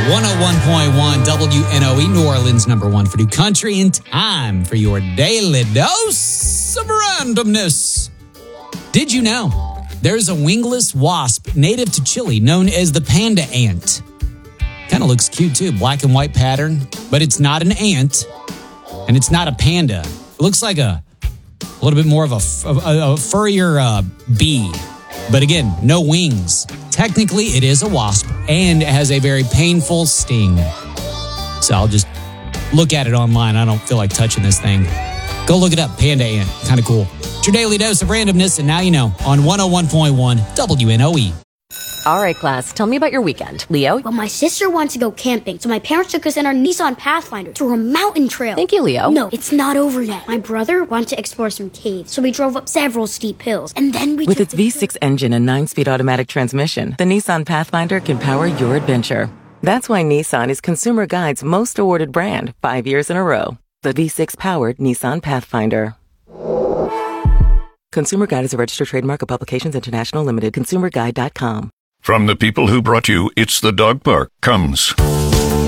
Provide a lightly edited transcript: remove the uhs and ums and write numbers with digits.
101.1 WNOE, New Orleans, number one for new country, and time for your daily dose of randomness. Did you know there's a wingless wasp native to Chile known as the panda ant? Kind of looks cute too, black and white pattern, but it's not an ant, and it's not a panda. It looks like a little bit more of a furrier bee. But again, no wings. Technically, it is a wasp, and it has a very painful sting. So I'll just look at it online. I don't feel like touching this thing. Go look it up, panda ant. Kind of cool. It's your daily dose of randomness, and now you know on 101.1 WNOE. All right, class, tell me about your weekend. Leo? Well, my sister wanted to go camping, so my parents took us in our Nissan Pathfinder through a mountain trail. Thank you, Leo. No, it's not over yet. My brother wanted to explore some caves, so we drove up several steep hills, and then we With its V6 engine and 9-speed automatic transmission, the Nissan Pathfinder can power your adventure. That's why Nissan is Consumer Guide's most awarded brand 5 years in a row. The V6-powered Nissan Pathfinder. Consumer Guide is a registered trademark of Publications International Limited. ConsumerGuide.com. From the people who brought you It's the Dog Park comes